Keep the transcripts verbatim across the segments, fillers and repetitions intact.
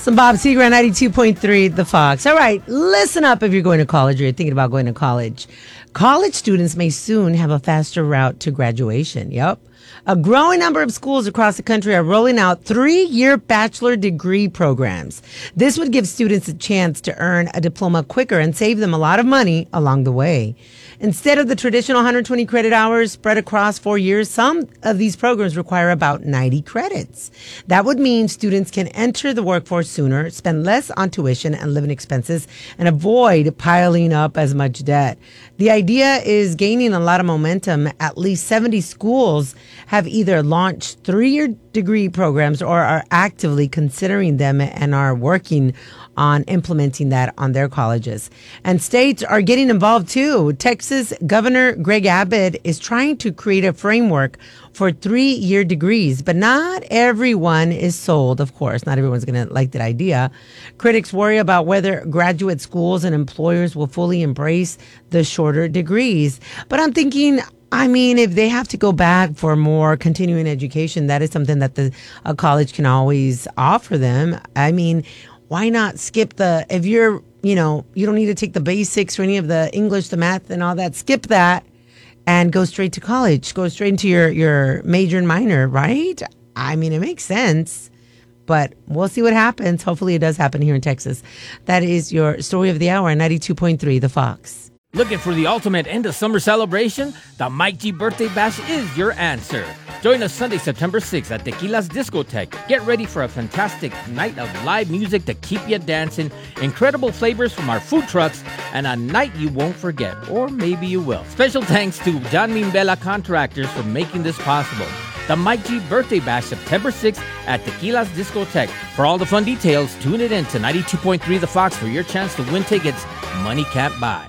Some Bob Seger on ninety-two point three The Fox. All right, listen up if you're going to college or you're thinking about going to college. College students may soon have a faster route to graduation. Yep. A growing number of schools across the country are rolling out three-year bachelor degree programs. This would give students a chance to earn a diploma quicker and save them a lot of money along the way. Instead of the traditional one hundred twenty credit hours spread across four years, some of these programs require about ninety credits. That would mean students can enter the workforce sooner, spend less on tuition and living expenses, and avoid piling up as much debt. The idea is gaining a lot of momentum. At least seventy schools have either launched three-year degree programs or are actively considering them and are working on implementing that on their colleges. And states are getting involved too. Texas Governor Greg Abbott is trying to create a framework for three-year degrees, but not everyone is sold, of course. Not everyone's going to like that idea. Critics worry about whether graduate schools and employers will fully embrace the shorter degrees. But I'm thinking, I mean, if they have to go back for more continuing education, that is something that the a college can always offer them. I mean, why not skip the, if you're, you know, you don't need to take the basics or any of the English, the math and all that, skip that and go straight to college, go straight into your, your major and minor, right? I mean, it makes sense, but we'll see what happens. Hopefully it does happen here in Texas. That is your story of the hour on ninety-two point three The Fox. Looking for the ultimate end of summer celebration? The Mike G Birthday Bash is your answer. Join us Sunday, September sixth at Tequila's Discotheque. Get ready for a fantastic night of live music to keep you dancing, incredible flavors from our food trucks, and a night you won't forget, or maybe you will. Special thanks to John Mimbella Contractors for making this possible. The Mike G Birthday Bash, September sixth at Tequila's Discotheque. For all the fun details, tune it in to ninety-two point three The Fox for your chance to win tickets money can't buy.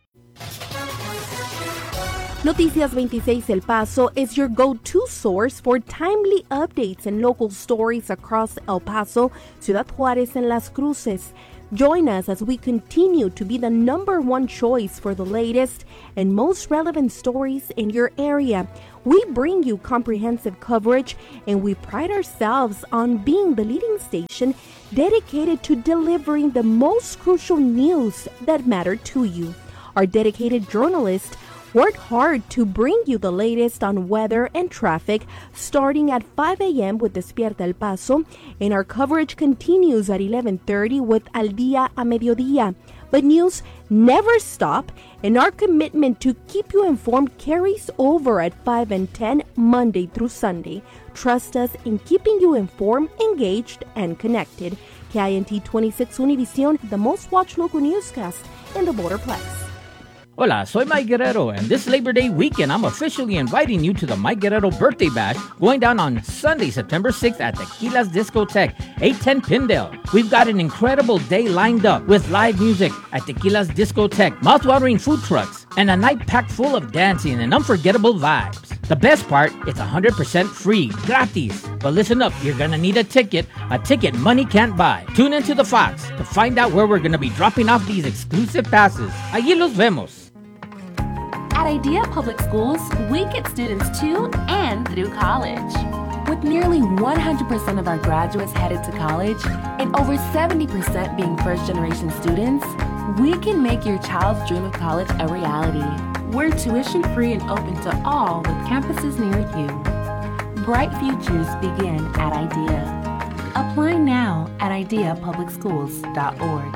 Noticias twenty-seis El Paso is your go-to source for timely updates and local stories across El Paso, Ciudad Juárez, and Las Cruces. Join us as we continue to be the number one choice for the latest and most relevant stories in your area. We bring you comprehensive coverage, and we pride ourselves on being the leading station dedicated to delivering the most crucial news that matter to you. Our dedicated journalists work hard to bring you the latest on weather and traffic, starting at five a.m. with Despierta El Paso, and our coverage continues at eleven thirty with Al Día a Mediodía. But news never stop, and our commitment to keep you informed carries over at five and ten Monday through Sunday. Trust us in keeping you informed, engaged, and connected. K I N T twenty-six Univision, the most watched local newscast in the Borderplex. Hola, soy Mike Guerrero, and this Labor Day weekend, I'm officially inviting you to the Mike Guerrero Birthday Bash going down on Sunday, September sixth at Tequila's Discotheque, eight ten Pindale. We've got an incredible day lined up with live music at Tequila's Discotheque, mouth-watering food trucks, and a night packed full of dancing and unforgettable vibes. The best part, it's one hundred percent free, gratis. But listen up, you're gonna need a ticket, a ticket money can't buy. Tune into The Fox to find out where we're gonna be dropping off these exclusive passes. Allí los vemos. At Idea Public Schools, we get students to and through college. With nearly one hundred percent of our graduates headed to college and over seventy percent being first-generation students, we can make your child's dream of college a reality. We're tuition-free and open to all with campuses near you. Bright futures begin at Idea. Apply now at idea public schools dot org.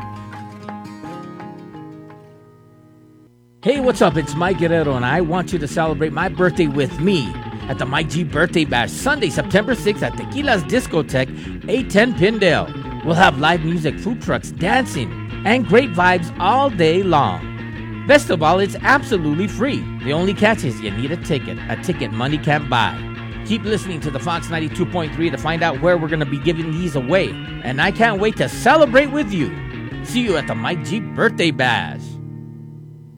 Hey, what's up? It's Mike Guerrero, and I want you to celebrate my birthday with me at the Mike G Birthday Bash, Sunday, September sixth at Tequila's Discotheque, eight ten Pindale. We'll have live music, food trucks, dancing, and great vibes all day long. Best of all, it's absolutely free. The only catch is you need a ticket, a ticket money can't buy. Keep listening to the Fox ninety-two point three to find out where we're going to be giving these away. And I can't wait to celebrate with you. See you at the Mike G Birthday Bash.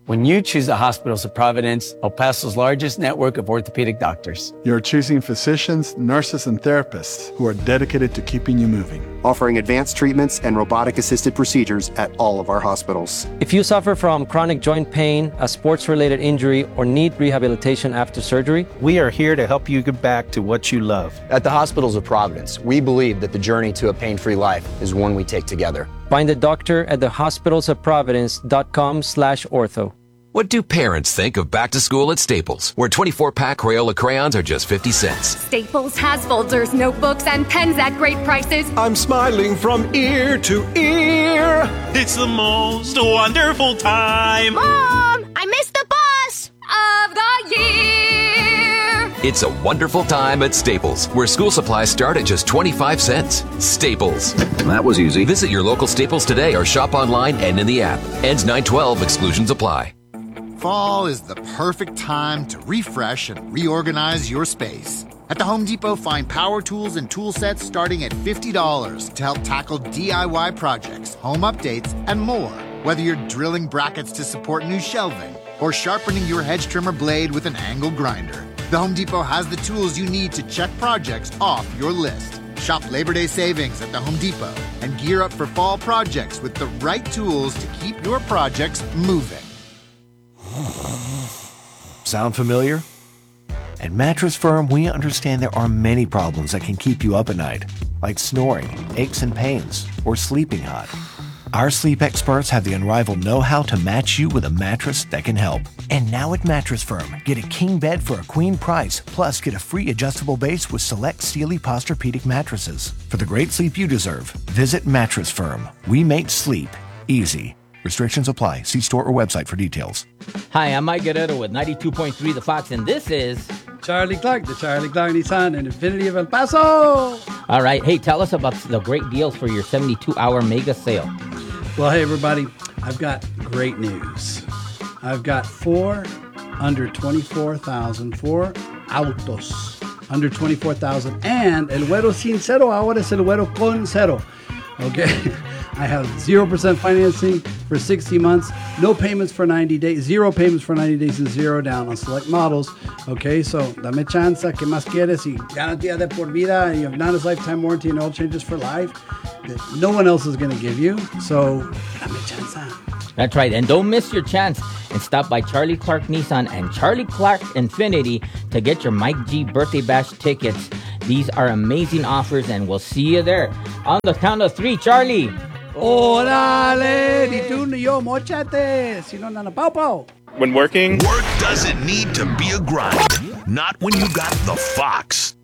When you choose the Hospitals of Providence, El Paso's largest network of orthopedic doctors. You're choosing physicians, nurses, and therapists who are dedicated to keeping you moving. Offering advanced treatments and robotic-assisted procedures at all of our hospitals. If you suffer from chronic joint pain, a sports-related injury, or need rehabilitation after surgery, we are here to help you get back to what you love. At the Hospitals of Providence, we believe that the journey to a pain-free life is one we take together. Find a doctor at the hospitals of providence dot com slash ortho. What do parents think of back to school at Staples, where twenty-four pack Crayola crayons are just fifty cents? Staples has folders, notebooks, and pens at great prices. I'm smiling from ear to ear. It's the most wonderful time. Mom, I missed the bus of the year. It's a wonderful time at Staples, where school supplies start at just twenty-five cents. Staples. That was easy. Visit your local Staples today or shop online and in the app. Ends nine twelve. Exclusions apply. Fall is the perfect time to refresh and reorganize your space. At the Home Depot, find power tools and tool sets starting at fifty dollars to help tackle D I Y projects, home updates, and more. Whether you're drilling brackets to support new shelving or sharpening your hedge trimmer blade with an angle grinder, the Home Depot has the tools you need to check projects off your list. Shop Labor Day savings at the Home Depot and gear up for fall projects with the right tools to keep your projects moving. Sound familiar? At Mattress Firm, we understand there are many problems that can keep you up at night, like snoring, aches and pains, or sleeping hot. Our sleep experts have the unrivaled know-how to match you with a mattress that can help. And now at Mattress Firm, get a king bed for a queen price, plus get a free adjustable base with select Sealy Posturepedic mattresses. For the great sleep you deserve, visit Mattress Firm. We make sleep easy. Restrictions apply. See store or website for details. Hi, I'm Mike Guerrero with ninety-two point three The Fox, and this is... Charlie Clark, the Charlie Clark Nissan and Infinity of El Paso. All right. Hey, tell us about the great deals for your seventy-two hour mega sale. Well, hey, everybody. I've got great news. I've got four under twenty-four thousand, four autos under twenty-four thousand, and El Güero Sin Cero, ahora es El Güero Con Cero. Okay? I have zero percent financing for sixty months, no payments for ninety days, zero payments for ninety days, and zero down on select models. Okay, so dame chance, ¿qué más quieres? Y garantía de por vida, you have Nana's lifetime warranty and oil changes for life that no one else is going to give you. So dame chance. That's right, and don't miss your chance and stop by Charlie Clark Nissan and Charlie Clark Infinity to get your Mike G Birthday Bash tickets. These are amazing offers, and we'll see you there. On the count of three, Charlie. Órale, ni tú ni yo, mochate, si no, nana, pow, pow. When working, work doesn't need to be a grind. Not when you got the Fox.